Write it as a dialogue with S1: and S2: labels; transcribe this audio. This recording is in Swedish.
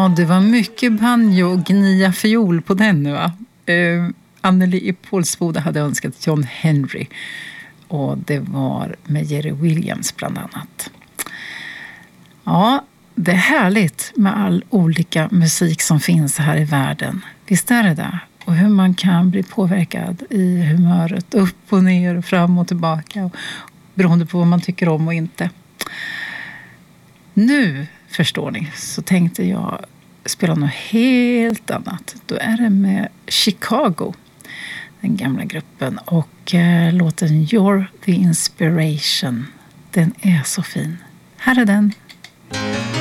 S1: Ja, det var mycket banjo och gnia fiol på den, va? Anneli i Pålsboda hade önskat John Henry. Och det var med Jerry Williams bland annat. Ja, det är härligt med all olika musik som finns här i världen. Visst är det där? Och hur man kan bli påverkad i humöret upp och ner och fram och tillbaka. Beroende på vad man tycker om och inte. Nu, förstår ni, så tänkte jag spela något helt annat. Då är det med Chicago, den gamla gruppen. Och låten You're the Inspiration. Den är så fin. Här är den.